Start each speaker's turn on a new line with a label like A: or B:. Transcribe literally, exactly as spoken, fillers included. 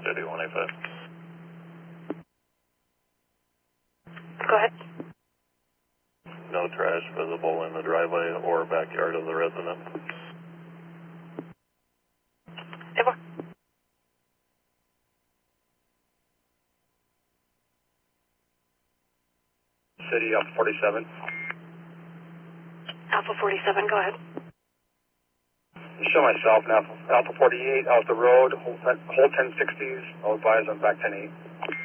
A: City one eight five.
B: Go ahead.
A: No trash visible in the driveway or backyard of the resident.
B: Ever.
C: City Alpha forty-seven.
B: Alpha forty-seven, go ahead.
C: Show myself, Alpha, Alpha forty-eight, out the road, hold ten sixties, I'll advise on back ten eight.